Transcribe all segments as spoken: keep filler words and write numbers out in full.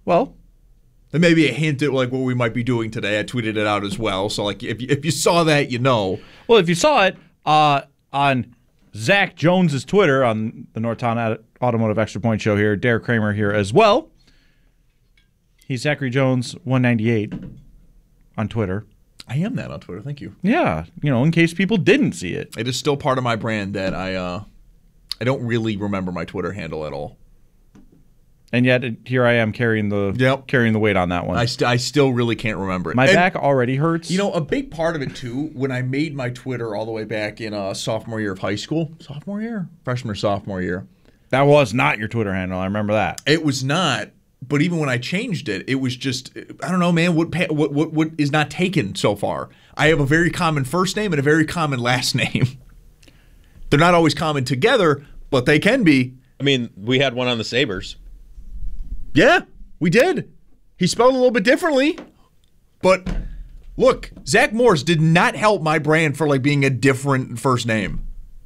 Well, and maybe a hint at like what we might be doing today. I tweeted it out as well. So like if you, if you saw that, you know. Well, if you saw it uh, on Zach Jones's Twitter on the Norton Automotive Extra Point Show here, Derek Kramer here as well. He's Zachary Jones one ninety-eight on Twitter. I am that on Twitter. Thank you. Yeah, you know, in case people didn't see it. It is still part of my brand that I uh, I don't really remember my Twitter handle at all. And yet here I am carrying the yep. carrying the weight on that one. I, st- I still really can't remember it. My and, back already hurts. You know, a big part of it, too, when I made my Twitter all the way back in uh, sophomore year of high school. Sophomore year? Freshman or sophomore year. That was not your Twitter handle. I remember that. It was not. But even when I changed it, it was just, I don't know, man, what, what what what is not taken so far? I have a very common first name and a very common last name. They're not always common together, but they can be. I mean, we had one on the Sabres. Yeah, we did. He spelled it a little bit differently. But look, Zach Morris did not help my brand for like being a different first name.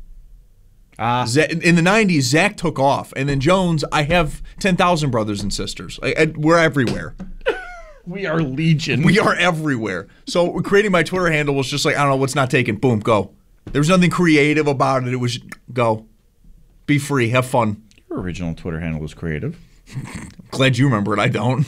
Ah. In the nineties, Zach took off. And then Jones, I have ten thousand brothers and sisters. I, I, we're everywhere. We are legion. We are everywhere. So creating my Twitter handle was just like, I don't know, what's not taken. Boom, go. There was nothing creative about it. It was go. Be free. Have fun. Your original Twitter handle was creative. Glad you remember it. I don't.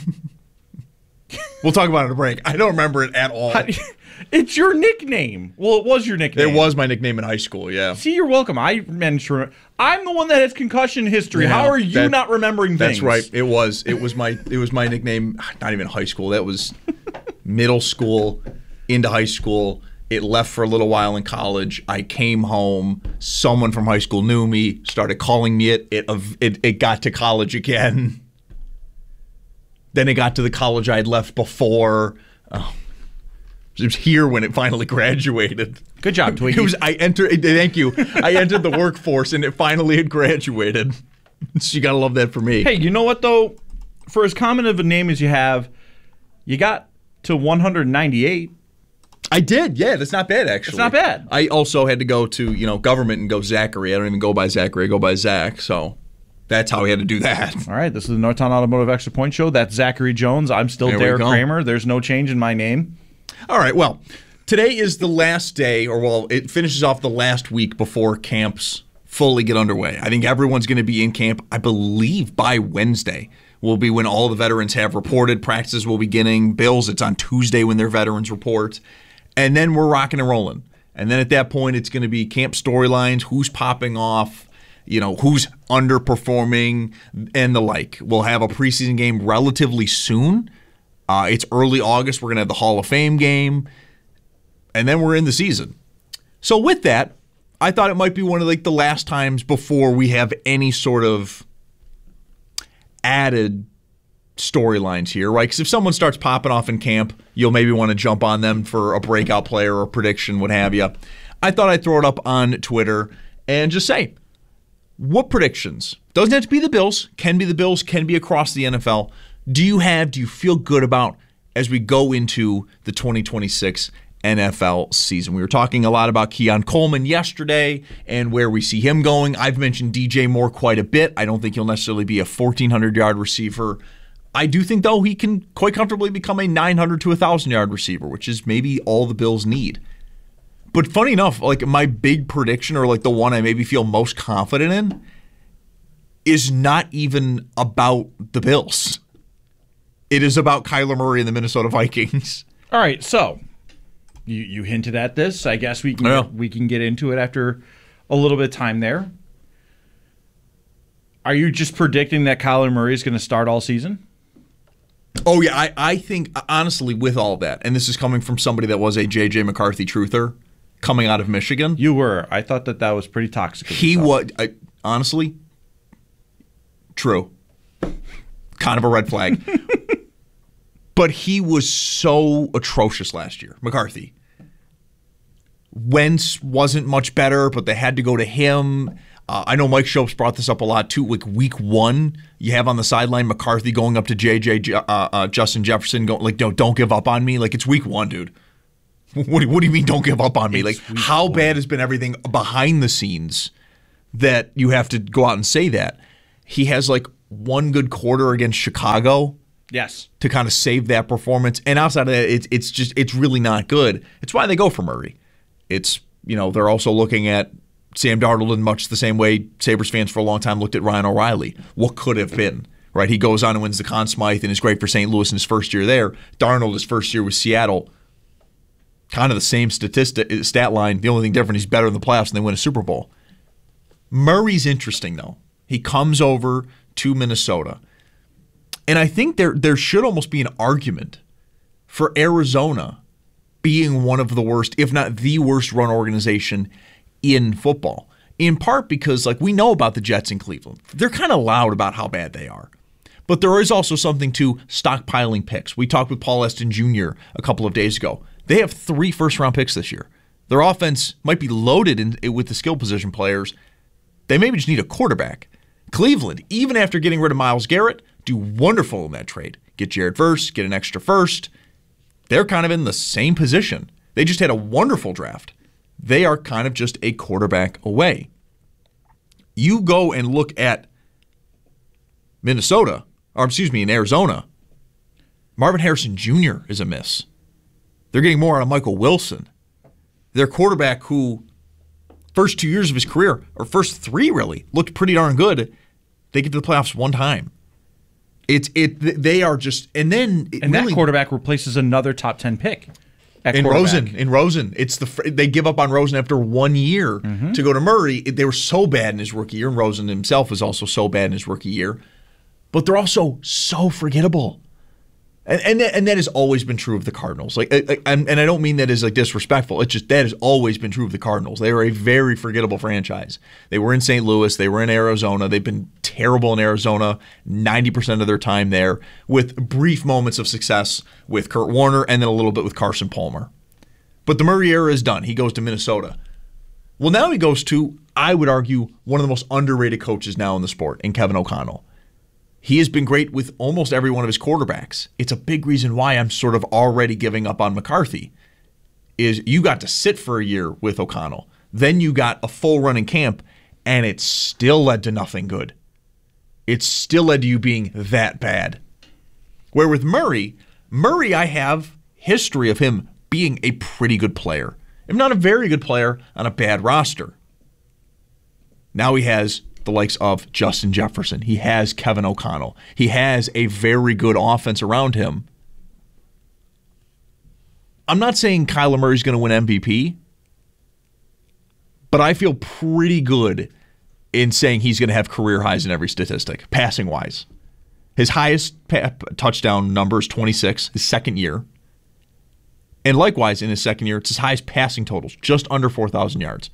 We'll talk about it at a break. I don't remember it at all. How, it's your nickname. Well, it was your nickname. It was my nickname in high school, yeah. See, you're welcome. I mentioned I'm the one that has concussion history. Yeah, How are you that, not remembering that's things? That's right. It was. It was my it was my nickname, not even high school. That was middle school into high school. It left for a little while in college. I came home. Someone from high school knew me, started calling me it. It it, it got to college again. Then it got to the college I had left before. Oh, it was here when it finally graduated. Good job, Twiggy. It was. I entered. Thank you. I entered the workforce and it finally had graduated. So you gotta love that for me. Hey, you know what though? For as common of a name as you have, you got to one hundred ninety-eight. I did, yeah. That's not bad, actually. It's not bad. I also had to go to, you know, government and go Zachary. I don't even go by Zachary. I go by Zach. So that's how we had to do that. All right. This is the Norton Automotive Extra Point Show. That's Zachary Jones. I'm still There we Derek go. Kramer. There's no change in my name. All right. Well, today is the last day, or well, it finishes off the last week before camps fully get underway. I think everyone's going to be in camp, I believe, by Wednesday will be when all the veterans have reported. Practices will be beginning. Bills, it's on Tuesday when their veterans report. And then we're rocking and rolling. And then at that point, it's going to be camp storylines, who's popping off, you know, who's underperforming, and the like. We'll have a preseason game relatively soon. Uh, it's early August. We're going to have the Hall of Fame game. And then we're in the season. So with that, I thought it might be one of like the last times before we have any sort of added storylines here, right? Because if someone starts popping off in camp, you'll maybe want to jump on them for a breakout player or a prediction, what have you. I thought I'd throw it up on Twitter and just say, what predictions? Doesn't have to be the Bills. Can be the Bills. Can be across the N F L. Do you have, do you feel good about as we go into the twenty twenty-six N F L season? We were talking a lot about Keon Coleman yesterday and where we see him going. I've mentioned D J Moore quite a bit. I don't think he'll necessarily be a fourteen hundred yard receiver. I do think, though, he can quite comfortably become a nine hundred to one thousand yard receiver, which is maybe all the Bills need. But funny enough, like my big prediction, or like the one I maybe feel most confident in, is not even about the Bills. It is about Kyler Murray and the Minnesota Vikings. All right, so you you hinted at this. I guess we can Yeah. get, we can get into it after a little bit of time there. Are you just predicting that Kyler Murray is going to start all season? Oh, yeah. I, I think, honestly, with all that, and this is coming from somebody that was a J J McCarthy truther coming out of Michigan. You were. I thought that that was pretty toxic. of He yourself. was, I, honestly, true. Kind of a red flag. But he was so atrocious last year, McCarthy. Wentz wasn't much better, but they had to go to him. Uh, I know Mike Schoeps brought this up a lot too. Like week one, you have on the sideline McCarthy going up to J J, uh, uh, Justin Jefferson, going like, "No, don't give up on me." Like it's week one, dude. What do, what do you mean, don't give up on me? It's Like how one. bad has been everything behind the scenes that you have to go out and say that? He has like one good quarter against Chicago. Yes. to kind of save that performance. And outside of that, it's it's just it's really not good. It's why they go for Murray. It's, you know, they're also looking at Sam Darnold in much the same way Sabres fans for a long time looked at Ryan O'Reilly. What could have been, right? He goes on and wins the Conn Smythe and is great for Saint Louis in his first year there. Darnold, his first year with Seattle, kind of the same statistic stat line. The only thing different, he's better in the playoffs and they win a Super Bowl. Murray's interesting, though. He comes over to Minnesota. And I think there there should almost be an argument for Arizona being one of the worst, if not the worst run organization in football. In part because, like, we know about the Jets in Cleveland. They're kind of loud about how bad they are. But there is also something to stockpiling picks. We talked with Paul Eston Junior a couple of days ago. They have three first-round picks this year. Their offense might be loaded in, with the skill position players. They maybe just need a quarterback. Cleveland, even after getting rid of Myles Garrett, do wonderful in that trade. Get Jared Verse, get an extra first. They're kind of in the same position. They just had a wonderful draft. They are kind of just a quarterback away. You go and look at Minnesota, or excuse me, in Arizona. Marvin Harrison Junior is a miss. They're getting more out of Michael Wilson. Their quarterback who, first two years of his career, or first three really, looked pretty darn good. They get to the playoffs one time. It's it. They are just, and then and really, that quarterback replaces another top ten pick. In Rosen, in Rosen, it's the they give up on Rosen after one year mm-hmm. to go to Murray. They were so bad in his rookie year, and Rosen himself was also so bad in his rookie year. But they're also so forgettable, and and that, and that has always been true of the Cardinals. Like, I, I, and I don't mean that as like disrespectful. It's just that has always been true of the Cardinals. They are a very forgettable franchise. They were in Saint Louis. They were in Arizona. They've been terrible in Arizona ninety percent of their time there, with brief moments of success with Kurt Warner and then a little bit with Carson Palmer. But the Murray era is done. He goes to Minnesota. Well, now he goes to, I would argue, one of the most underrated coaches now in the sport, in Kevin O'Connell. He has been great with almost every one of his quarterbacks. It's a big reason why I'm sort of already giving up on McCarthy, is you got to sit for a year with O'Connell. Then you got a full run in camp, and it still led to nothing good. It still led to you being that bad. Where with Murray, Murray, I have history of him being a pretty good player. If not a very good player on a bad roster. Now he has the likes of Justin Jefferson. He has Kevin O'Connell. He has a very good offense around him. I'm not saying Kyler Murray's going to win M V P, but I feel pretty good in saying he's going to have career highs in every statistic, passing-wise. His highest pa- touchdown number is twenty-six, his second year. And likewise, in his second year, it's his highest passing totals, just under four thousand yards.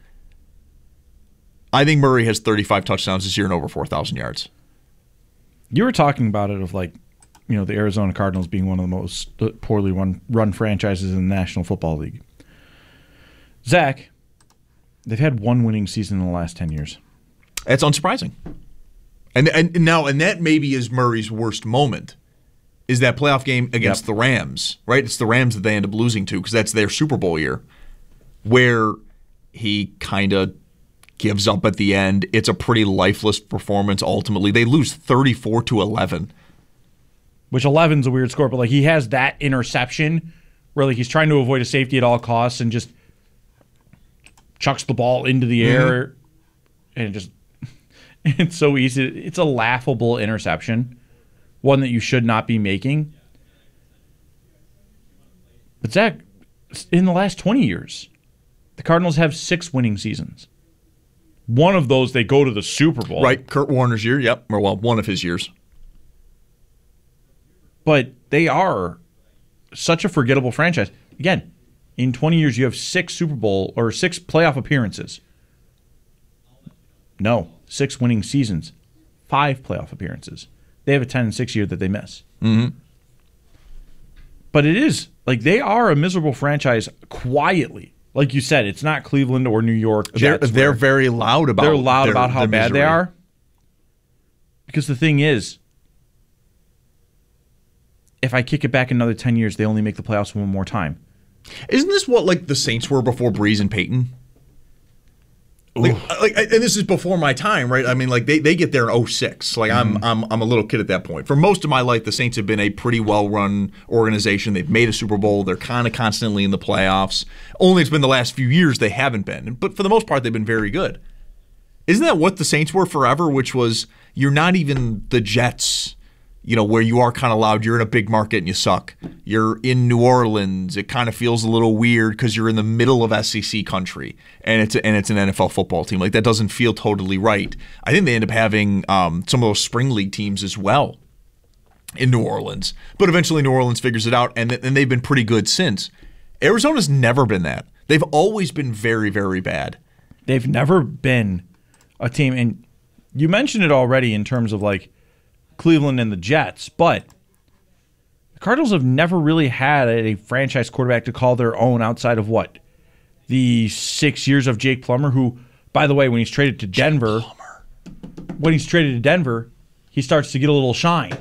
I think Murray has thirty-five touchdowns this year and over four thousand yards. You were talking about it of like, you know, the Arizona Cardinals being one of the most poorly run, run franchises in the National Football League. Zach, they've had one winning season in the last ten years. That's unsurprising. And and now and that maybe is Murray's worst moment, is that playoff game against yep. the Rams, right? It's the Rams that they end up losing to because that's their Super Bowl year, where he kind of gives up at the end. It's a pretty lifeless performance ultimately. They lose thirty-four to eleven. Which eleven's a weird score, but like he has that interception where like he's trying to avoid a safety at all costs and just chucks the ball into the mm-hmm. air and it just it's so easy. It's a laughable interception, one that you should not be making. But Zach, in the last twenty years, the Cardinals have six winning seasons. One of those, they go to the Super Bowl. Right, Kurt Warner's year, yep. Or, well, one of his years. But they are such a forgettable franchise. Again, in twenty years, you have six Super Bowl or six playoff appearances. No, six winning seasons, five playoff appearances. They have a ten and six year that they miss. Mm-hmm. But it is, like, they are a miserable franchise quietly. Like you said, it's not Cleveland or New York Jets. They're, they're very loud about They're loud their, about how bad misery. they are. Because the thing is, if I kick it back another ten years, they only make the playoffs one more time. Isn't this what like the Saints were before Breeze and Peyton? Like, like, and this is before my time, right? I mean, like they, they get there in oh six. Like I'm Mm-hmm. I'm I'm a little kid at that point. For most of my life, the Saints have been a pretty well run organization. They've made a Super Bowl. They're kind of constantly in the playoffs. Only it's been the last few years they haven't been. But for the most part, they've been very good. Isn't that what the Saints were forever? Which was you're not even the Jets. You know, where you are kind of loud, you're in a big market and you suck. You're in New Orleans. It kind of feels a little weird because you're in the middle of S E C country and it's a, and it's an N F L football team. Like that doesn't feel totally right. I think they end up having um, some of those spring league teams as well in New Orleans. But eventually New Orleans figures it out, and, th- and they've been pretty good since. Arizona's never been that. They've always been very, very bad. They've never been a team, and you mentioned it already in terms of like Cleveland and the Jets, but the Cardinals have never really had a franchise quarterback to call their own outside of what? The six years of Jake Plummer, who, by the way, when he's traded to Denver, when he's traded to Denver, he starts to get a little shine.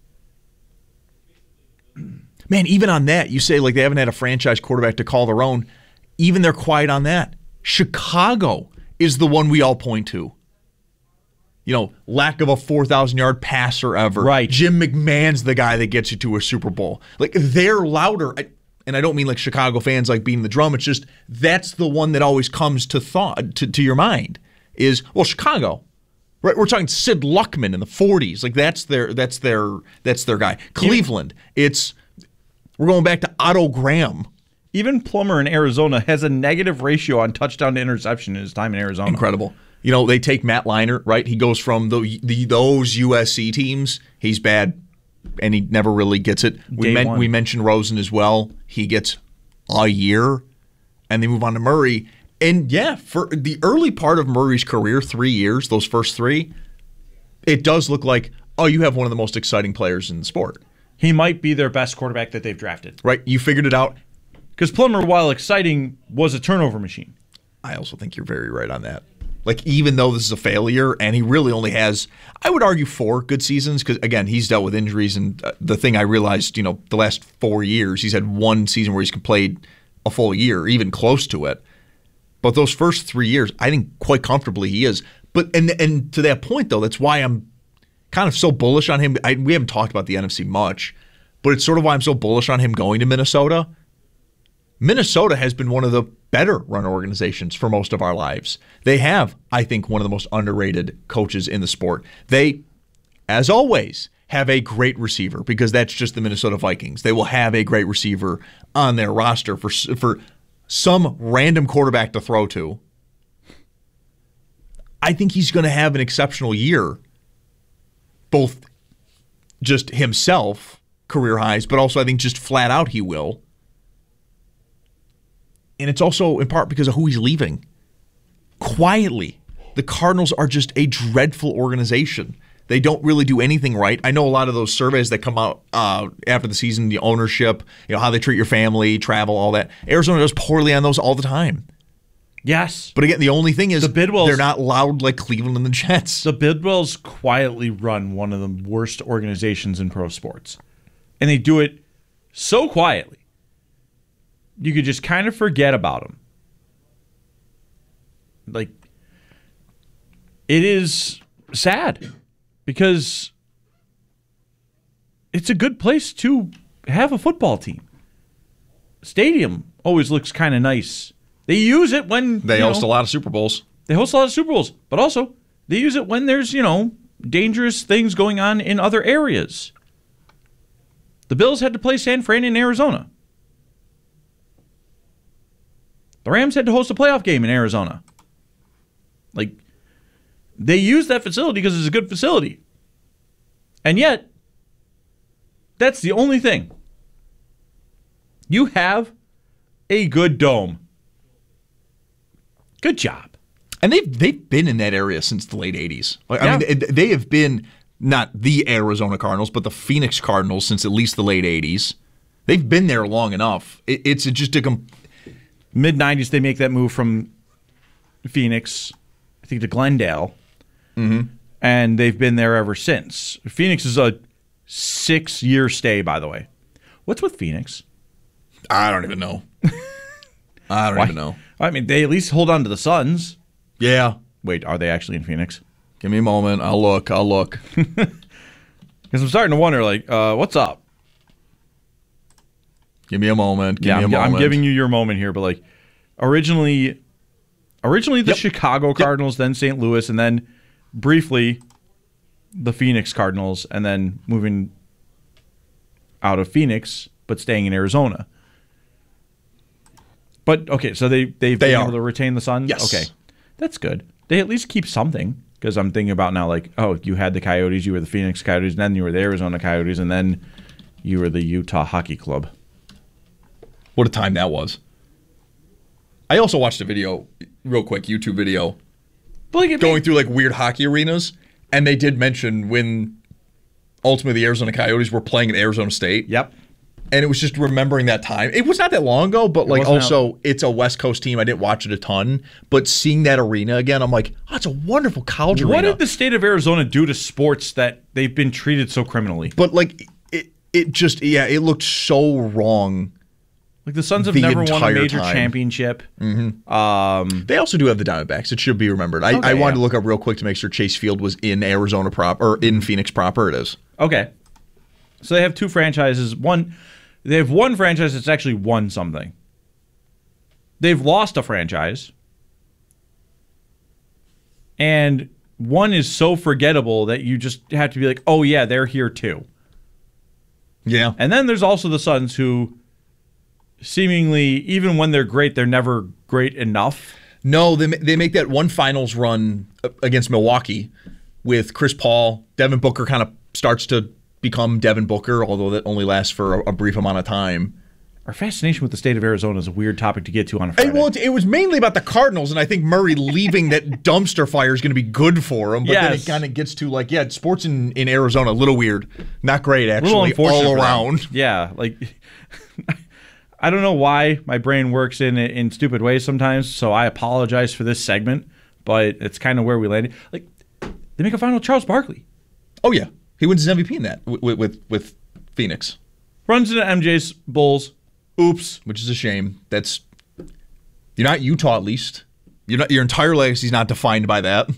Man, even on that, you say like they haven't had a franchise quarterback to call their own. Even they're quiet on that. Chicago is the one we all point to. You know, lack of a four thousand yard passer ever. Right. Jim McMahon's the guy that gets you to a Super Bowl. Like, they're louder. I, and I don't mean like Chicago fans like beating the drum. It's just that's the one that always comes to thought to, to your mind is, well, Chicago. Right? We're talking Sid Luckman in the forties. Like, that's their that's their that's their guy. Cleveland, it's we're going back to Otto Graham. Even Plummer in Arizona has a negative ratio on touchdown to interception in his time in Arizona. Incredible. You know, they take Matt Leinart, right? He goes from the, the those U S C teams. He's bad, and he never really gets it. We, men, we mentioned Rosen as well. He gets a year, and they move on to Murray. And, yeah, for the early part of Murray's career, three years, those first three, it does look like, oh, you have one of the most exciting players in the sport. He might be their best quarterback that they've drafted. Right? You figured it out. Because Plummer, while exciting, was a turnover machine. I also think you're very right on that. Like, even though this is a failure, and he really only has, I would argue, four good seasons, because, again, he's dealt with injuries, and uh, the thing I realized, you know, the last four years, he's had one season where he's played a full year, even close to it. But those first three years, I think quite comfortably he is. But and and to that point, though, that's why I'm kind of so bullish on him. I, we haven't talked about the N F C much, but it's sort of why I'm so bullish on him going to Minnesota. Minnesota has been one of the better run organizations for most of our lives. They have, I think, one of the most underrated coaches in the sport. They, as always, have a great receiver because that's just the Minnesota Vikings. They will have a great receiver on their roster for for some random quarterback to throw to. I think he's going to have an exceptional year, both just himself, career highs, but also I think just flat out he will. And it's also in part because of who he's leaving. Quietly, the Cardinals are just a dreadful organization. They don't really do anything right. I know a lot of those surveys that come out uh, after the season, the ownership, you know, how they treat your family, travel, all that. Arizona does poorly on those all the time. Yes. But again, the only thing is the Bidwells, they're not loud like Cleveland and the Jets. The Bidwells quietly run one of the worst organizations in pro sports. And they do it so quietly. You could just kind of forget about them. Like, it is sad because it's a good place to have a football team. Stadium always looks kind of nice. They use it when they host know, a lot of Super Bowls. They host a lot of Super Bowls, but also they use it when there's, you know, dangerous things going on in other areas. The Bills had to play San Fran in Arizona. The Rams had to host a playoff game in Arizona. Like, they use that facility because it's a good facility. And yet, that's the only thing. You have a good dome. Good job. And they've they've been in that area since the late eighties. Like, yeah. I mean, they, they have been not the Arizona Cardinals, but the Phoenix Cardinals since at least the late eighties. They've been there long enough. It, it's just a comp- mid nineties. They make that move from Phoenix, I think, to Glendale, mm-hmm. and they've been there ever since. Phoenix is a six-year stay, by the way. What's with Phoenix? I don't even know. I don't Why? even know. I mean, they at least hold on to the Suns. Yeah. Wait, are they actually in Phoenix? Give me a moment. I'll look. I'll look. Because I'm starting to wonder, like, uh, what's up? Give me a moment. Give yeah, me a I'm, moment. I'm giving you your moment here, but like, originally, originally the Yep. Chicago Yep. Cardinals, then Saint Louis, and then briefly the Phoenix Cardinals, and then moving out of Phoenix, but staying in Arizona. But okay, so they they've They been are. able to retain the Suns. Yes. Okay, that's good. They at least keep something. Because I'm thinking about now, like, oh, you had the Coyotes, you were the Phoenix Coyotes, and then you were the Arizona Coyotes, and then you were the Utah Hockey Club. What a time that was. I also watched a video, real quick, YouTube video, But like, it going made- through like weird hockey arenas, and they did mention when ultimately the Arizona Coyotes were playing at Arizona State. Yep. And it was just remembering that time. It was not that long ago, but like wasn't also it's a West Coast team. I didn't watch it a ton, but seeing that arena again, I'm like, oh, it's a wonderful college What arena. did the state of Arizona do to sports that they've been treated so criminally? But like it, it just yeah, it looked so wrong. Like the Suns have The never won a entire major time. championship. Mm-hmm. Um, They also do have the Diamondbacks. It should be remembered. I, Okay, I wanted yeah. to look up real quick to make sure Chase Field was in Arizona prop or in Phoenix proper. It is. okay, so they have two franchises. One, they have one franchise that's actually won something. They've lost a franchise, and one is so forgettable that you just have to be like, oh yeah, they're here too. Yeah. And then there's also the Suns, who seemingly, even when they're great, they're never great enough. No, they ma- they make that one finals run uh, against Milwaukee with Chris Paul. Devin Booker kind of starts to become Devin Booker, although that only lasts for a, a brief amount of time. Our fascination with the state of Arizona is a weird topic to get to on a Hey, Friday. well, it, it was mainly about the Cardinals, and I think Murray leaving that dumpster fire is going to be good for him. But then Yes. it kind of gets to like, yeah, sports in, in Arizona, a little weird. Not great, A little actually, unfortunate all for them. around. Yeah, like I don't know why my brain works in in stupid ways sometimes, so I apologize for this segment, but it's kind of where we landed. Like they make a final with Charles Barkley. Oh, yeah. He wins his M V P in that with, with, with Phoenix, Runs into M J's Bulls. Oops. which is a shame. That's You're not Utah, at least. You're not, your entire legacy is not defined by that.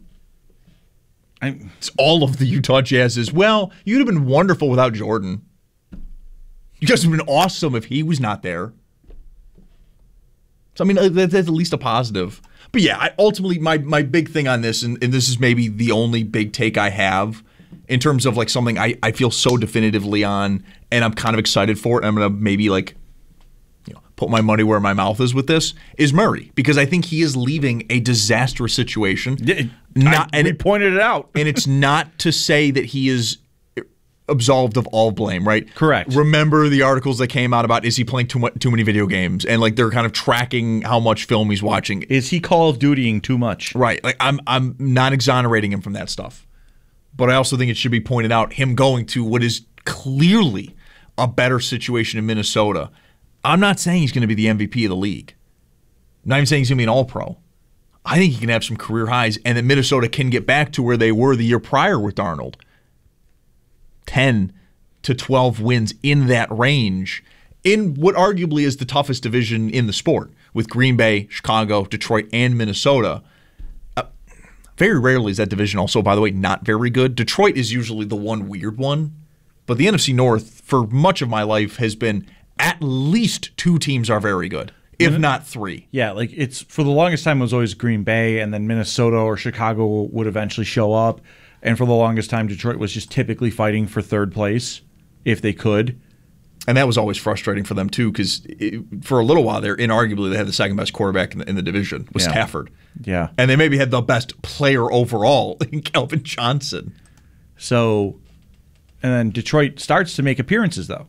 I It's all of the Utah Jazz is, well, you'd have been wonderful without Jordan. You guys would have been awesome if he was not there. So, I mean, uh, that, that's at least a positive. But yeah, I, ultimately, my, my big thing on this, and, and this is maybe the only big take I have in terms of like something I, I feel so definitively on, and I'm kind of excited for it. And I'm going to maybe like, you know, put my money where my mouth is with this, is Murray. Because I think he is leaving a disastrous situation. Yeah, Not, I, and we it- pointed it out. and it's not to say that he is absolved of all blame, right? Correct. Remember the articles that came out about is he playing too much, too many video games, and like they're kind of tracking how much film he's watching. Is he Call of Dutying too much? Right. Like I'm I'm not exonerating him from that stuff. But I also think it should be pointed out him going to what is clearly a better situation in Minnesota. I'm not saying he's going to be the M V P of the league. I'm not even saying he's going to be an all-pro. I think he can have some career highs, and that Minnesota can get back to where they were the year prior with Darnold. ten to twelve wins in that range in what arguably is the toughest division in the sport with Green Bay, Chicago, Detroit, and Minnesota. Uh, very rarely is that division also, by the way, not very good. Detroit is usually the one weird one, but the N F C North for much of my life has been at least two teams are very good, if not three. Yeah, like it's for the longest time it was always Green Bay, and then Minnesota or Chicago would eventually show up. And for the longest time, Detroit was just typically fighting for third place if they could. And that was always frustrating for them, too, because for a little while there, inarguably, they had the second best quarterback in the, in the division, was Yeah. Stafford. Yeah. And they maybe had the best player overall in Calvin Johnson. So, and then Detroit starts to make appearances, though.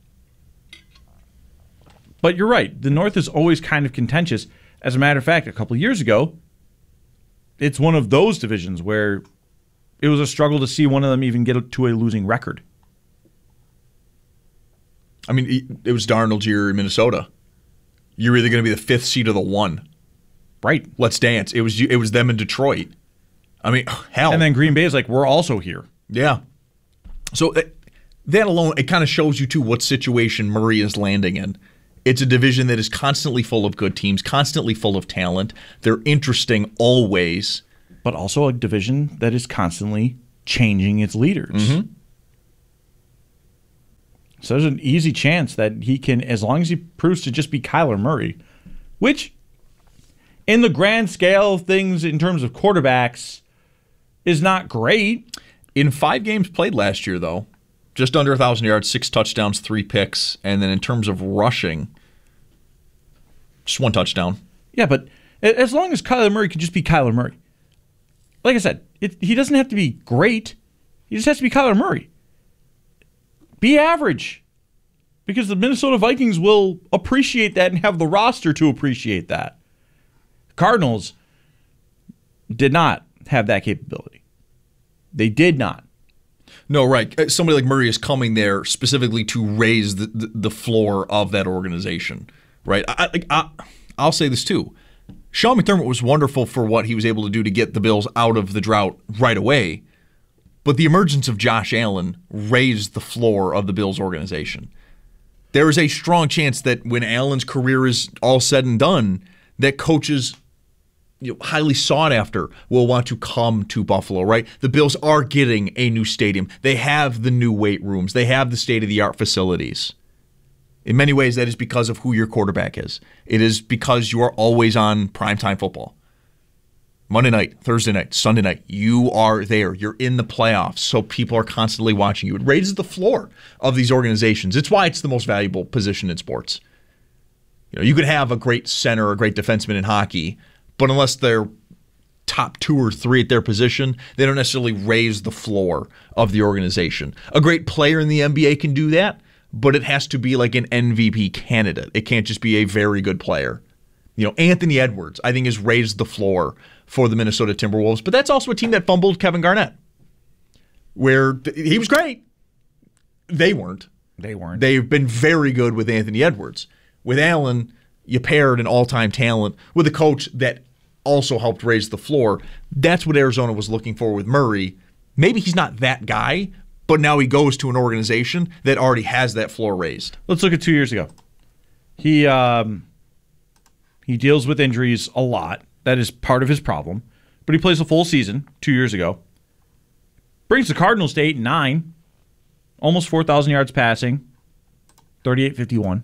But you're right. The North is always kind of contentious. As a matter of fact, a couple of years ago, it's one of those divisions where it was a struggle to see one of them even get to a losing record. I mean, it was Darnold's year in Minnesota. You're either going to be the fifth seed or the one. Right. Let's dance. It was it was them in Detroit. I mean, hell. And then Green Bay is like, we're also here. Yeah. So that, that alone, it kind of shows you, too, what situation Murray is landing in. It's a division that is constantly full of good teams, constantly full of talent. They're interesting always. But also a division that is constantly changing its leaders. Mm-hmm. So there's an easy chance that he can, as long as he proves to just be Kyler Murray, which in the grand scale of things in terms of quarterbacks is not great. In five games played last year, though, just under one thousand yards, six touchdowns, three picks. And then in terms of rushing, just one touchdown. Yeah, but as long as Kyler Murray can just be Kyler Murray. Like I said, it, he doesn't have to be great. He just has to be Kyler Murray. Be average. Because the Minnesota Vikings will appreciate that and have the roster to appreciate that. Cardinals did not have that capability. They did not. No, right. Somebody like Murray is coming there specifically to raise the, the, the floor of that organization, right? I, I, I, I'll say this too. Sean McDermott was wonderful for what he was able to do to get the Bills out of the drought right away, but the emergence of Josh Allen raised the floor of the Bills organization. There is a strong chance that when Allen's career is all said and done, that coaches, you know, highly sought after will want to come to Buffalo, right? The Bills are getting a new stadium. They have the new weight rooms. They have the state-of-the-art facilities. In many ways, that is because of who your quarterback is. It is because you are always on primetime football. Monday night, Thursday night, Sunday night, you are there. You're in the playoffs, so people are constantly watching you. It raises the floor of these organizations. It's why it's the most valuable position in sports. You know, you could have a great center or a great defenseman in hockey, but unless they're top two or three at their position, they don't necessarily raise the floor of the organization. A great player in the N B A can do that, but it has to be like an M V P candidate. It can't just be a very good player. You know, Anthony Edwards, I think, has raised the floor for the Minnesota Timberwolves, but that's also a team that fumbled Kevin Garnett, where th- he was great. They weren't. They weren't. They've been very good with Anthony Edwards. With Allen, you paired an all-time talent with a coach that also helped raise the floor. That's what Arizona was looking for with Murray. Maybe he's not that guy, but now he goes to an organization that already has that floor raised. Let's look at two years ago. He um, he deals with injuries a lot. That is part of his problem. But he plays a full season two years ago. Brings the Cardinals to eight and nine. Almost four thousand yards passing. thirty-eight fifty-one.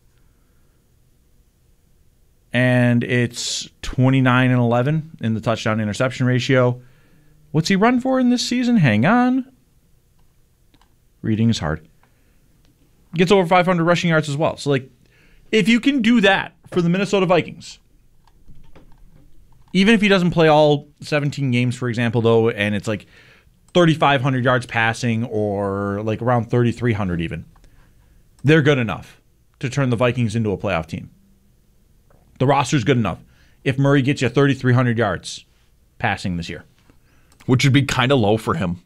And it's twenty-nine and eleven in the touchdown interception ratio. What's he run for in this season? Hang on. Reading is hard. Gets over five hundred rushing yards as well. So, like, if you can do that for the Minnesota Vikings, even if he doesn't play all seventeen games, for example, though, and it's like thirty-five hundred yards passing or like around thirty-three hundred even, they're good enough to turn the Vikings into a playoff team. The roster's good enough if Murray gets you thirty-three hundred yards passing this year. Which would be kind of low for him.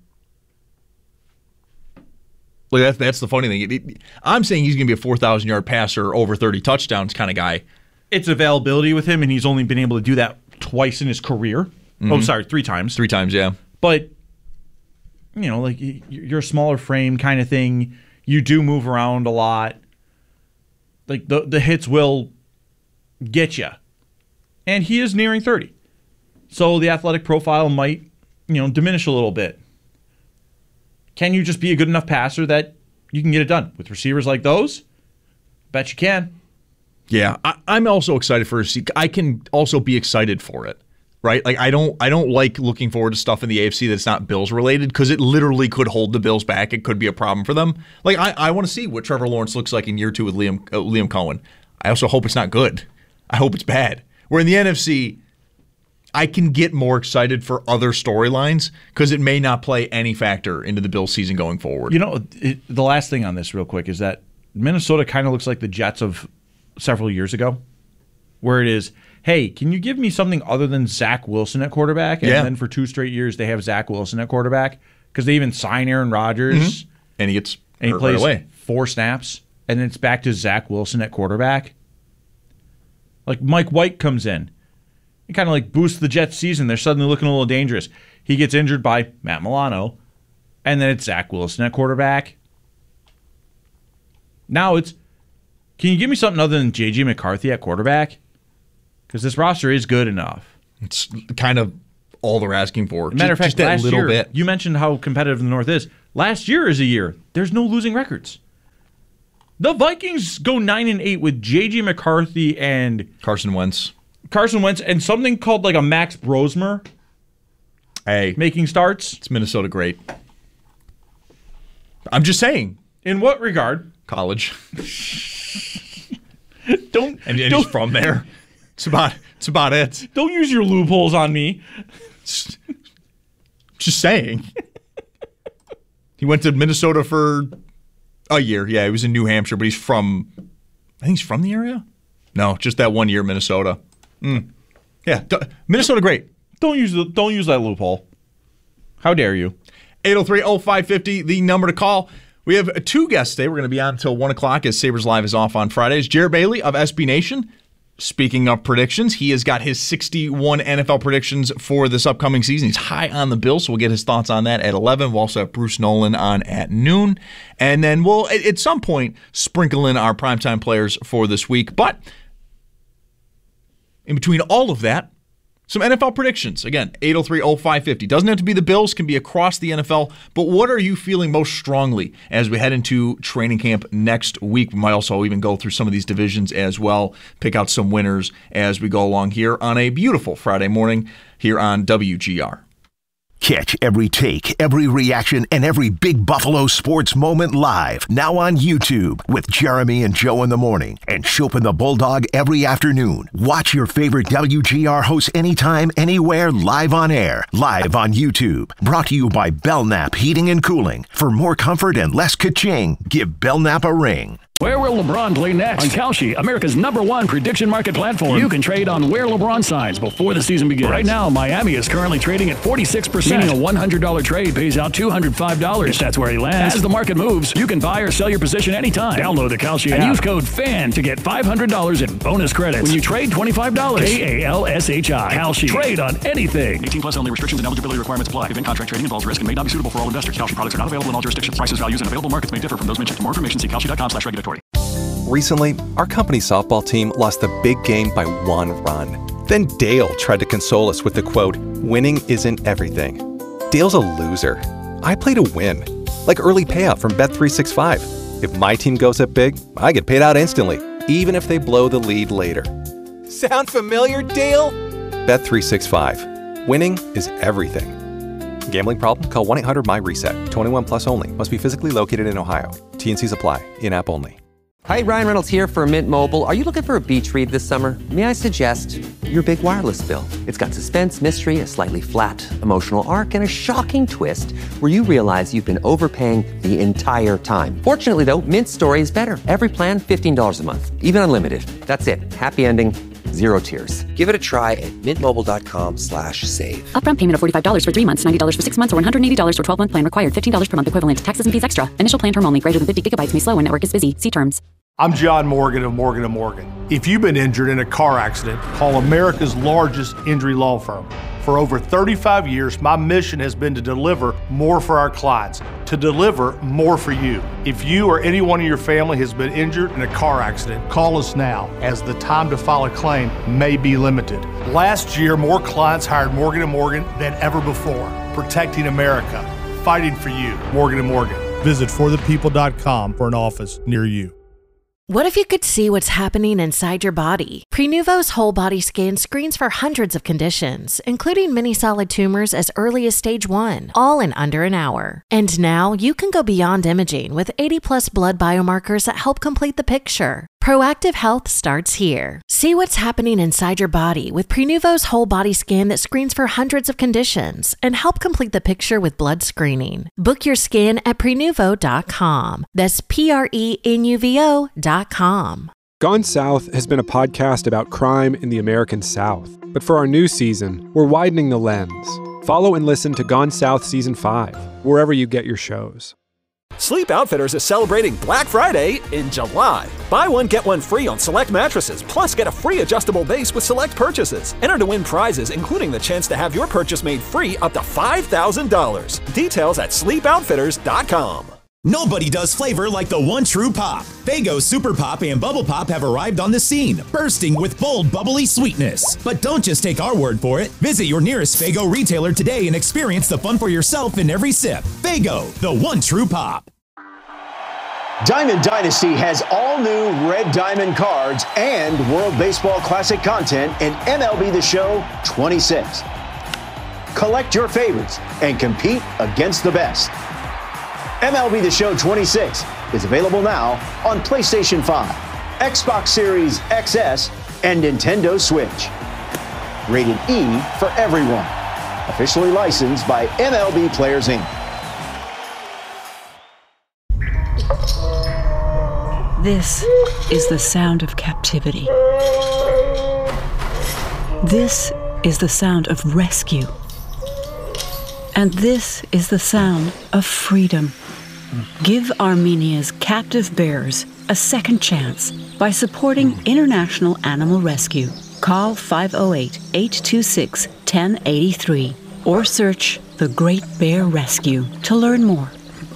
Like that's, that's the funny thing. It, it, I'm saying he's going to be a four thousand yard passer, over thirty touchdowns kind of guy. It's availability with him, and he's only been able to do that twice in his career. Mm-hmm. Oh, sorry, three times. Three times, yeah. But, you know, like you're a smaller frame kind of thing. You do move around a lot. Like the the hits will get you. And he is nearing thirty. So the athletic profile might, you know, diminish a little bit. Can you just be a good enough passer that you can get it done? With receivers like those, bet you can. Yeah, I, I'm also excited for it. I can also be excited for it, right? Like I don't, I don't like looking forward to stuff in the A F C that's not Bills related because it literally could hold the Bills back. It could be a problem for them. Like I, I want to see what Trevor Lawrence looks like in year two with Liam, uh, Liam Cohen. I also hope it's not good. I hope it's bad. Where in the N F C, I can get more excited for other storylines because it may not play any factor into the Bills season going forward. You know, it, the last thing on this real quick is that Minnesota kind of looks like the Jets of several years ago, where it is, hey, can you give me something other than Zach Wilson at quarterback? And yeah. then for two straight years, they have Zach Wilson at quarterback because they even sign Aaron Rodgers. Mm-hmm. And he gets and he hurt plays right away. four snaps, and then it's back to Zach Wilson at quarterback. Like Mike White comes in. It kind of like boosts the Jets' season. They're suddenly looking a little dangerous. He gets injured by Matt Milano, and then it's Zach Wilson at quarterback. Now it's Can you give me something other than J J McCarthy at quarterback? Because this roster is good enough. It's kind of all they're asking for. Matter of fact, just that last little year, bit. You mentioned how competitive the North is. Last year is a year. There's no losing records. The Vikings go nine and eight with J J McCarthy and Carson Wentz. Carson Wentz and something called like a Max Brosmer. Hey, making starts. It's Minnesota great. I'm just saying. In what regard? College. don't and, and don't, he's from there. It's about it's about it. Don't use your loopholes on me. Just saying. He went to Minnesota for a year. Yeah, he was in New Hampshire, but he's from. I think he's from the area. No, just that one year, Minnesota. Mm. Yeah, d- Minnesota great. Don't use the don't use that loophole. How dare you? eight oh three oh five five oh, the number to call. We have two guests today. We're going to be on until one o'clock as Sabres Live is off on Fridays. Jared Bailey of S B Nation. Speaking of predictions, he has got his sixty-one N F L predictions for this upcoming season. He's high on the Bills, so we'll get his thoughts on that at eleven. We'll also have Bruce Nolan on at noon. And then we'll, at some point, sprinkle in our primetime players for this week. But in between all of that, some N F L predictions. Again, eight oh three oh five five oh. Doesn't have to be the Bills, can be across the N F L. But what are you feeling most strongly as we head into training camp next week? We might also even go through some of these divisions as well, pick out some winners as we go along here on a beautiful Friday morning here on W G R. Catch every take, every reaction, and every big Buffalo sports moment live. Now on YouTube with Jeremy and Joe in the morning and Shope and the Bulldog every afternoon. Watch your favorite W G R hosts anytime, anywhere, live on air. Live on YouTube. Brought to you by Belknap Heating and Cooling. For more comfort and less ka-ching, give Belknap a ring. Where will LeBron play next? On Kalshi, America's number one prediction market platform. You can trade on where LeBron signs before the season begins. Right now, Miami is currently trading at forty-six percent. Meaning a one hundred dollars trade pays out two hundred five dollars. If that's where he lands. As the market moves, you can buy or sell your position anytime. Download the Kalshi app and use code FAN to get five hundred dollars in bonus credits when you trade twenty-five dollars. K A L S H I. Kalshi. Trade on anything. eighteen plus only. Restrictions and eligibility requirements apply. If in-contract trading involves risk and may not be suitable for all investors. Kalshi products are not available in all jurisdictions. Prices, values, and available markets may differ from those mentioned. For more information, see kalshi dot com slash regulatory. Recently, our company softball team lost the big game by one run. Then Dale tried to console us with the quote, "Winning isn't everything." Dale's a loser. I play to win. Like early payout from Bet three sixty-five. If my team goes up big, I get paid out instantly, even if they blow the lead later. Sound familiar, Dale? Bet three sixty-five. Winning is everything. Gambling problem? Call one eight hundred M Y reset. twenty-one plus only. Must be physically located in Ohio. T and C's apply. In-app only. Hi, Ryan Reynolds here for Mint Mobile. Are you looking for a beach read this summer? May I suggest your big wireless bill? It's got suspense, mystery, a slightly flat, emotional arc, and a shocking twist where you realize you've been overpaying the entire time. Fortunately, though, Mint's story is better. Every plan, fifteen dollars a month. Even unlimited. That's it. Happy ending. Zero tears. Give it a try at mintmobile.com slash save. Upfront payment of forty-five dollars for three months, ninety dollars for six months, or one hundred eighty dollars for twelve-month plan required. fifteen dollars per month equivalent. Taxes and fees extra. Initial plan term only. Greater than fifty gigabytes may slow when network is busy. See terms. I'm John Morgan of Morgan and Morgan. If you've been injured in a car accident, call America's largest injury law firm. For over thirty-five years, my mission has been to deliver more for our clients, to deliver more for you. If you or anyone in your family has been injured in a car accident, call us now, as the time to file a claim may be limited. Last year, more clients hired Morgan and Morgan than ever before, protecting America, fighting for you. Morgan and Morgan. Visit for the people dot com for an office near you. What if you could see what's happening inside your body? Prenuvo's whole body scan screens for hundreds of conditions, including many solid tumors as early as stage one, all in under an hour. And now you can go beyond imaging with eighty plus blood biomarkers that help complete the picture. Proactive health starts here. See what's happening inside your body with Prenuvo's whole body scan that screens for hundreds of conditions and help complete the picture with blood screening. Book your scan at prenuvo dot com. That's P R E N U V O dot com. Gone South has been a podcast about crime in the American South. But for our new season, we're widening the lens. Follow and listen to Gone South Season five, wherever you get your shows. Sleep Outfitters is celebrating Black Friday in July. Buy one, get one free on select mattresses, plus get a free adjustable base with select purchases. Enter to win prizes, including the chance to have your purchase made free up to five thousand dollars. Details at sleep outfitters dot com. Nobody does flavor like the one true pop. Faygo Super Pop and Bubble Pop have arrived on the scene, bursting with bold, bubbly sweetness. But don't just take our word for it. Visit your nearest Faygo retailer today and experience the fun for yourself in every sip. Faygo, the one true pop. Diamond Dynasty has all new Red Diamond cards and World Baseball Classic content in M L B The Show twenty-six. Collect your favorites and compete against the best. M L B The Show twenty-six is available now on PlayStation five, Xbox Series X S, and Nintendo Switch. Rated E for everyone. Officially licensed by M L B Players, Incorporated. This is the sound of captivity. This is the sound of rescue. And this is the sound of freedom. Give Armenia's captive bears a second chance by supporting International Animal Rescue. Call five oh eight, eight two six, one oh eight three or search The Great Bear Rescue to learn more.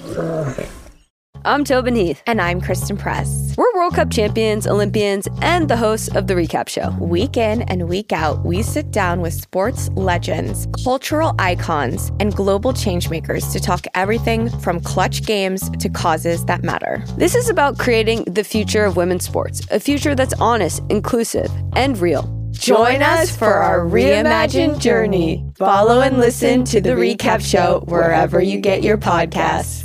I'm Tobin Heath. And I'm Kristen Press. We're World Cup champions, Olympians, and the hosts of The Recap Show. Week in and week out, we sit down with sports legends, cultural icons, and global changemakers to talk everything from clutch games to causes that matter. This is about creating the future of women's sports, a future that's honest, inclusive, and real. Join us for our reimagined journey. Follow and listen to The Recap Show wherever you get your podcasts.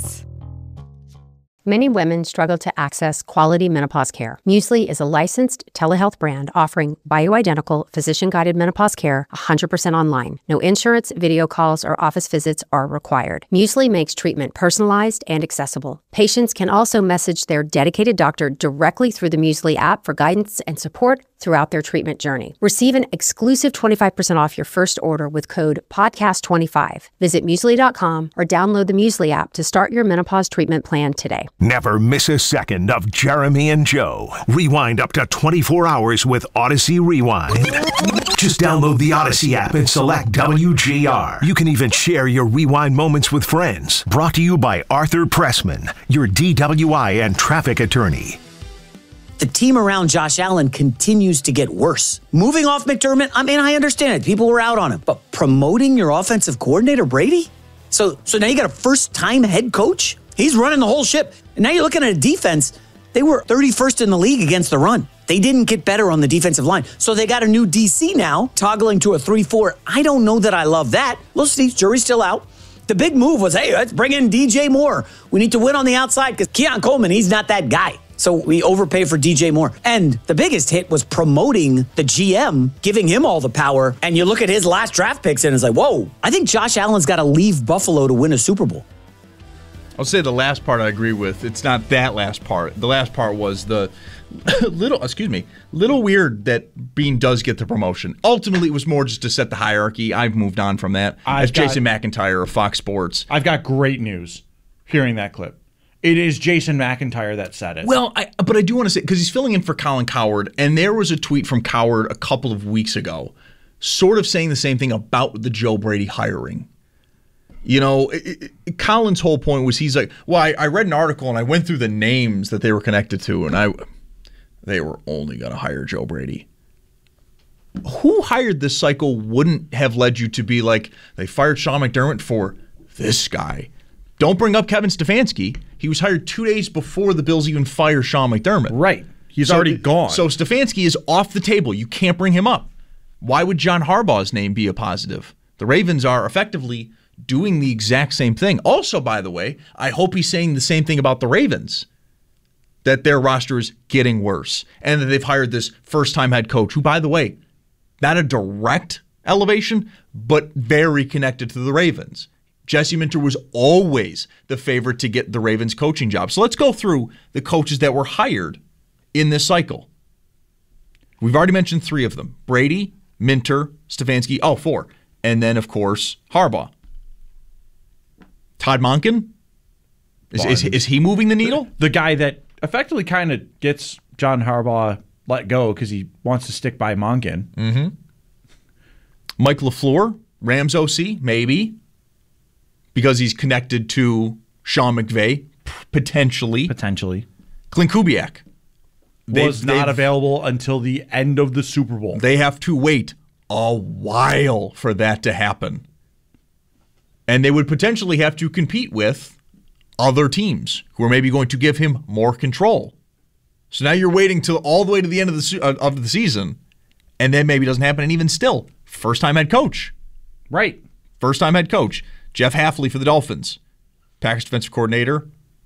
Many women struggle to access quality menopause care. Muesli is a licensed telehealth brand offering bioidentical, physician-guided menopause care one hundred percent online. No insurance, video calls, or office visits are required. Muesli makes treatment personalized and accessible. Patients can also message their dedicated doctor directly through the Muesli app for guidance and support throughout their treatment journey. Receive an exclusive twenty-five percent off your first order with code podcast twenty-five. Visit muesli dot com or download the Muesli app to start your menopause treatment plan today. Never miss a second of Jeremy and Joe. Rewind up to twenty-four hours with Odyssey Rewind. Just download the Odyssey app and select W G R. You can even share your rewind moments with friends. Brought to you by Arthur Pressman, your D W I and traffic attorney. The team around Josh Allen continues to get worse. Moving off McDermott, I mean, I understand it. People were out on him. But promoting your offensive coordinator, Brady? So, so now you got a first-time head coach? He's running the whole ship. And now you're looking at a defense. They were thirty-first in the league against the run. They didn't get better on the defensive line. So they got a new D C now, toggling to a three four. I don't know that I love that. We'll see. Jury's still out. The big move was, hey, let's bring in D J Moore. We need to win on the outside because Keon Coleman, he's not that guy. So we overpay for D J Moore. And the biggest hit was promoting the G M, giving him all the power. And you look at his last draft picks and it's like, whoa, I think Josh Allen's got to leave Buffalo to win a Super Bowl. I'll say the last part I agree with. It's not that last part. The last part was the little, excuse me, little weird that Bean does get the promotion. Ultimately, it was more just to set the hierarchy. I've moved on from that. I've As got, Jason McIntyre of Fox Sports. I've got great news hearing that clip. It is Jason McIntyre that said it. Well, I, but I do want to say, because he's filling in for Colin Cowherd, and there was a tweet from Cowherd a couple of weeks ago sort of saying the same thing about the Joe Brady hiring. You know, it, it, Colin's whole point was he's like, well, I, I read an article and I went through the names that they were connected to, and I they were only going to hire Joe Brady. Who hired this cycle wouldn't have led you to be like, they fired Sean McDermott for this guy. Don't bring up Kevin Stefanski. He was hired two days before the Bills even fire Sean McDermott. Right. He's so, already gone. So Stefanski is off the table. You can't bring him up. Why would John Harbaugh's name be a positive? The Ravens are effectively doing the exact same thing. Also, by the way, I hope he's saying the same thing about the Ravens, that their roster is getting worse and that they've hired this first-time head coach who, by the way, not a direct elevation, but very connected to the Ravens. Jesse Minter was always the favorite to get the Ravens coaching job. So let's go through the coaches that were hired in this cycle. We've already mentioned three of them. Brady, Minter, Stefanski, oh, four. And then, of course, Harbaugh. Todd Monken? Is, is, is he moving the needle? The guy that effectively kind of gets John Harbaugh let go because he wants to stick by Monken. Mm-hmm. Mike LaFleur, Rams O C, maybe. Because he's connected to Sean McVay, potentially. Potentially. Clint Kubiak. Was not available until the end of the Super Bowl. They have to wait a while for that to happen. And they would potentially have to compete with other teams who are maybe going to give him more control. So now you're waiting till all the way to the end of the uh, of the season, and then maybe it doesn't happen. And even still, first-time head coach. Right. First-time head coach. Jeff Hafley for the Dolphins. Packers defensive coordinator.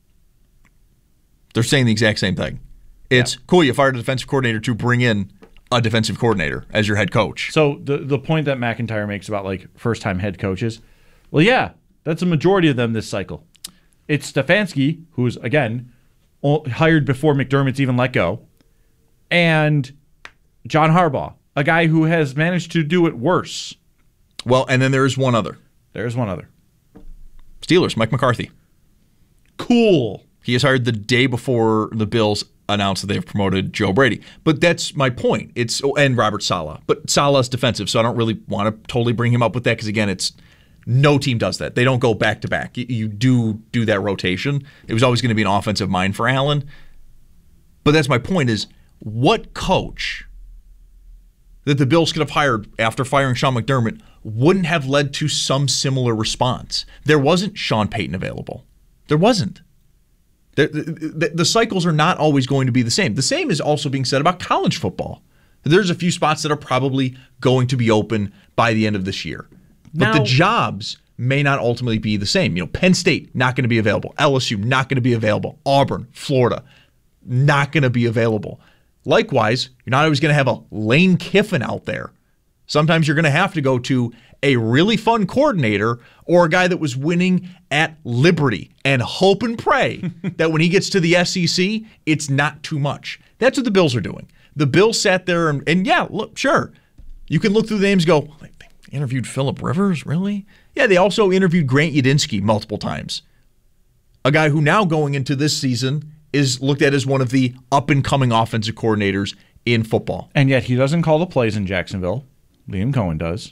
They're saying the exact same thing. It's yeah. cool you fired a defensive coordinator to bring in a defensive coordinator as your head coach. So the the point that McIntyre makes about like first-time head coaches, well, yeah, that's a majority of them this cycle. It's Stefanski, who's, again, hired before McDermott's even let go, and John Harbaugh, a guy who has managed to do it worse. Well, and then there is one other. There's one other. Steelers, Mike McCarthy. Cool. He is hired the day before the Bills announced that they've promoted Joe Brady. But that's my point. It's and Robert Saleh. But Saleh's defensive, so I don't really want to totally bring him up with that because, again, it's no team does that. They don't go back to back. You, you do do that rotation. It was always going to be an offensive mind for Allen. But that's my point is, what coach that the Bills could have hired after firing Sean McDermott wouldn't have led to some similar response? There wasn't Sean Payton available. There wasn't. The, the, the cycles are not always going to be the same. The same is also being said about college football. There's a few spots that are probably going to be open by the end of this year. But now, the jobs may not ultimately be the same. You know, Penn State, not going to be available. L S U, not going to be available. Auburn, Florida, not going to be available. Likewise, you're not always going to have a Lane Kiffin out there. Sometimes you're going to have to go to a really fun coordinator or a guy that was winning at Liberty and hope and pray that when he gets to the S E C, it's not too much. That's what the Bills are doing. The Bills sat there and, and yeah, look, sure. You can look through the names and go, they interviewed Phillip Rivers, really? Yeah, they also interviewed Grant Udinski multiple times. A guy who now going into this season is looked at as one of the up-and-coming offensive coordinators in football. And yet he doesn't call the plays in Jacksonville. Liam Cohen does.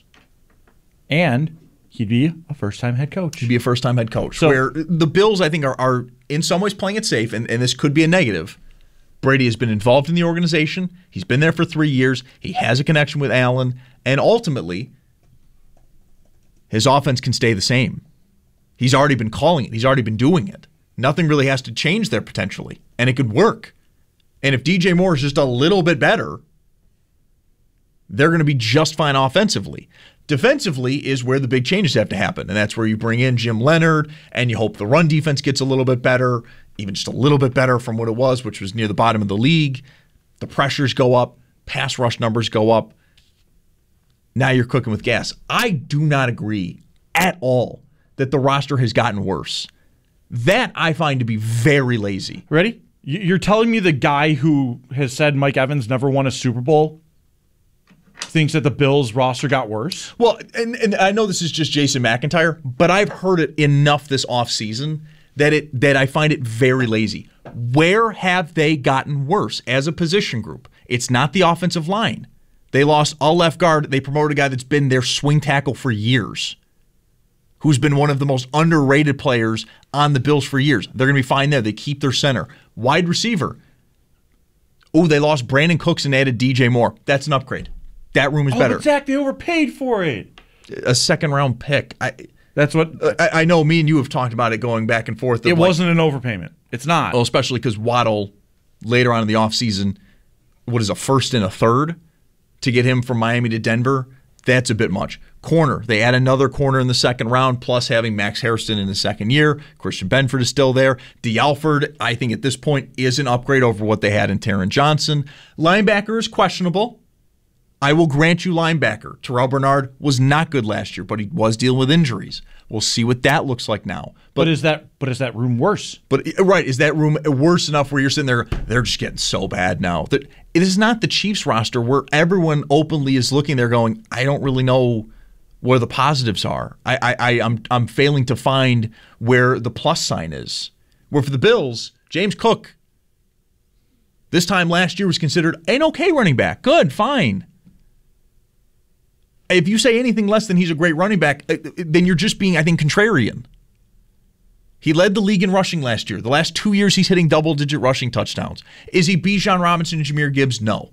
And he'd be a first-time head coach. He'd be a first-time head coach. So, where the Bills, I think, are, are in some ways playing it safe, and, and this could be a negative. Brady has been involved in the organization. He's been there for three years. He has a connection with Allen. And ultimately, his offense can stay the same. He's already been calling it. He's already been doing it. Nothing really has to change there potentially, and it could work. And if D J Moore is just a little bit better, they're going to be just fine offensively. Defensively is where the big changes have to happen, and that's where you bring in Jim Leonard, and you hope the run defense gets a little bit better, even just a little bit better from what it was, which was near the bottom of the league. The pressures go up, pass rush numbers go up. Now you're cooking with gas. I do not agree at all that the roster has gotten worse. That I find to be very lazy. Ready? You're telling me the guy who has said Mike Evans never won a Super Bowl thinks that the Bills roster got worse? Well, and, and I know this is just Jason McIntyre, but I've heard it enough this offseason that it that I find it very lazy. Where have they gotten worse as a position group? It's not the offensive line. They lost a left guard. They promoted a guy that's been their swing tackle for years, who's been one of the most underrated players on the Bills for years. They're going to be fine there. They keep their center. Wide receiver. Oh, they lost Brandon Cooks and added D J Moore. That's an upgrade. That room is oh, better. But Zach, they overpaid for it. A second-round pick. I, That's what I, I know. Me and you have talked about it going back and forth. It like, wasn't an overpayment. It's not. Well, especially because Waddle, later on in the offseason, what is a first and a third to get him from Miami to Denver? That's a bit much. Corner. They add another corner in the second round, plus having Max Hairston in the second year. Christian Benford is still there. DeAlford, I think at this point, is an upgrade over what they had in Taron Johnson. Linebacker is questionable. I will grant you linebacker. Terrell Bernard was not good last year, but he was dealing with injuries. We'll see what that looks like now. But, but is that but is that room worse? But right, is that room worse enough where you're sitting there, they're just getting so bad now? That it is not the Chiefs roster where everyone openly is looking there going, I don't really know where the positives are. I, I, I I'm I'm failing to find where the plus sign is. Where for the Bills, James Cook, this time last year was considered an okay running back. Good, fine. If you say anything less than he's a great running back, then you're just being, I think, contrarian. He led the league in rushing last year. The last two years, he's hitting double-digit rushing touchdowns. Is he Bijan Robinson and Jahmyr Gibbs? No.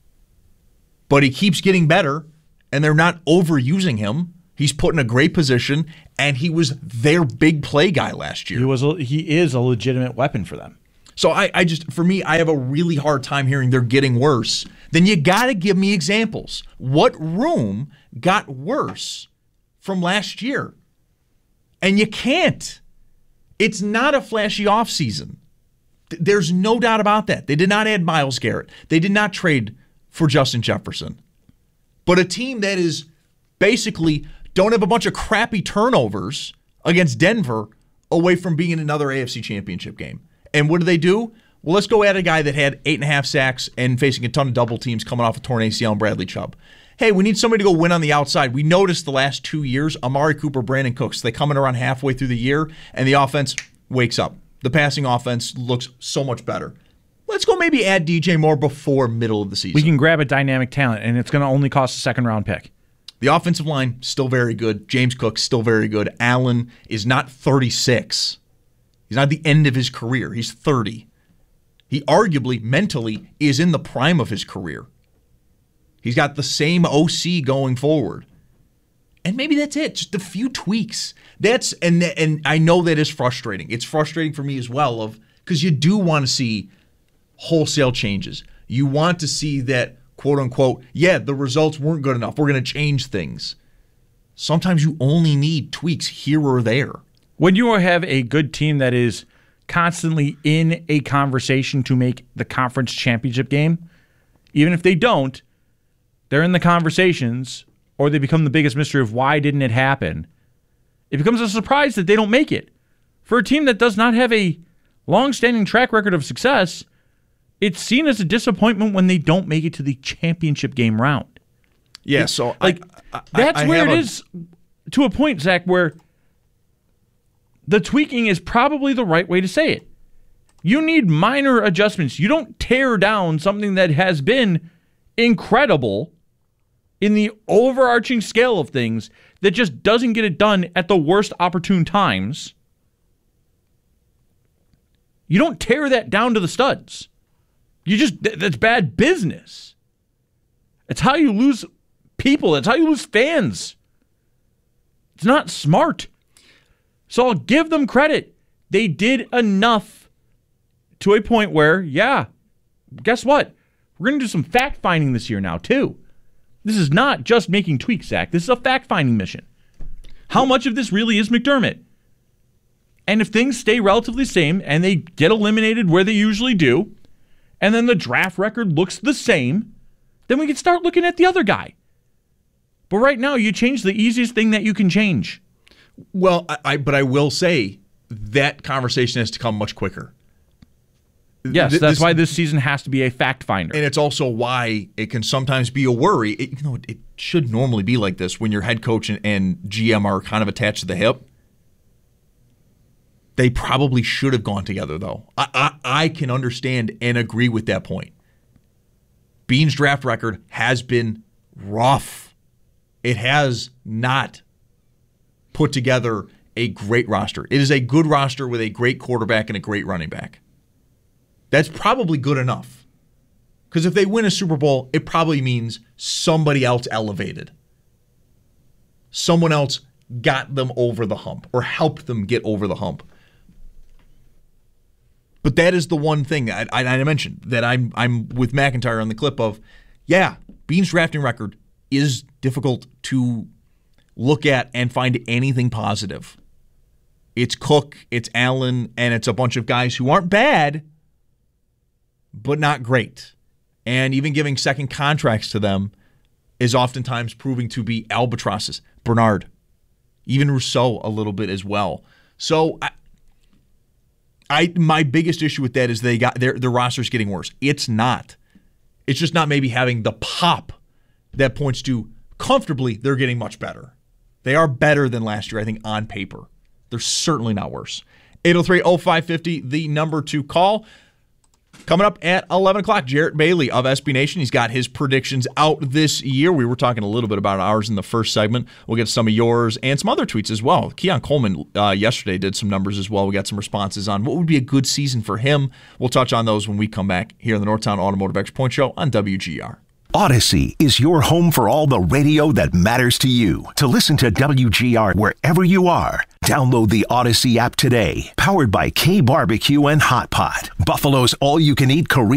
But he keeps getting better, and they're not overusing him. He's put in a great position, and he was their big play guy last year. He was. A, he is a legitimate weapon for them. So I, I just, for me, I have a really hard time hearing they're getting worse. Then you got to give me examples. What room got worse from last year? And you can't. It's not a flashy offseason. There's no doubt about that. They did not add Myles Garrett. They did not trade for Justin Jefferson. But a team that is basically don't have a bunch of crappy turnovers against Denver away from being in another A F C Championship game. And what do they do? Well, let's go add a guy that had eight and a half sacks and facing a ton of double teams coming off a torn A C L and Bradley Chubb. Hey, we need somebody to go win on the outside. We noticed the last two years, Amari Cooper, Brandon Cooks, they come in around halfway through the year, and the offense wakes up. The passing offense looks so much better. Let's go maybe add D J Moore before middle of the season. We can grab a dynamic talent, and it's going to only cost a second-round pick. The offensive line, still very good. James Cook, still very good. Allen is not thirty-six. He's not at the end of his career. He's thirty. He arguably, mentally, is in the prime of his career. He's got the same O C going forward. And maybe that's it. Just a few tweaks. That's and and I know that is frustrating. It's frustrating for me as well, of because you do want to see wholesale changes. You want to see that, quote unquote, yeah, the results weren't good enough. We're going to change things. Sometimes you only need tweaks here or there. When you have a good team that is constantly in a conversation to make the conference championship game, even if they don't, they're in the conversations, or they become the biggest mystery of why didn't it happen. It becomes a surprise that they don't make it. For a team that does not have a long-standing track record of success, it's seen as a disappointment when they don't make it to the championship game round. Yeah, so like I, I, that's I where it a, is to a point, Zach, where the tweaking is probably the right way to say it. You need minor adjustments. You don't tear down something that has been incredible in the overarching scale of things that just doesn't get it done at the worst opportune times. You don't tear that down to the studs. You just, that's bad business. It's how you lose people. That's how you lose fans. It's not smart. So I'll give them credit. They did enough to a point where, yeah, guess what? We're going to do some fact-finding this year now, too. This is not just making tweaks, Zach. This is a fact-finding mission. How much of this really is McDermott? And if things stay relatively the same and they get eliminated where they usually do, and then the draft record looks the same, then we can start looking at the other guy. But right now, you change the easiest thing that you can change. Well, I, I but I will say that conversation has to come much quicker. Yes, Th- that's this, why this season has to be a fact finder. And it's also why it can sometimes be a worry. It, you know, it, it should normally be like this when your head coach and, and G M are kind of attached to the hip. They probably should have gone together, though. I, I, I can understand and agree with that point. Bean's draft record has been rough. It has not put together a great roster. It is a good roster with a great quarterback and a great running back. That's probably good enough. Because if they win a Super Bowl, it probably means somebody else elevated. Someone else got them over the hump or helped them get over the hump. But that is the one thing I, I, I mentioned that I'm I'm with McIntyre on the clip of, yeah, Bean's drafting record is difficult to look at and find anything positive. It's Cook, it's Allen, and it's a bunch of guys who aren't bad, but not great. And even giving second contracts to them is oftentimes proving to be albatrosses. Bernard, even Rousseau a little bit as well. So I, I my biggest issue with that is they got their their roster's getting worse. It's not. It's just not maybe having the pop that points to comfortably they're getting much better. They are better than last year, I think, on paper. They're certainly not worse. eight oh three oh five five oh, the number to call. Coming up at eleven o'clock, Jarrett Bailey of S B Nation. He's got his predictions out this year. We were talking a little bit about ours in the first segment. We'll get some of yours and some other tweets as well. Keon Coleman uh, yesterday did some numbers as well. We got some responses on what would be a good season for him. We'll touch on those when we come back here on the Northtown Automotive Extra Point Show on W G R. Odyssey is your home for all the radio that matters to you. To listen to W G R wherever you are, download the Odyssey app today. Powered by K Barbecue and Hot Pot, Buffalo's all-you-can-eat Korean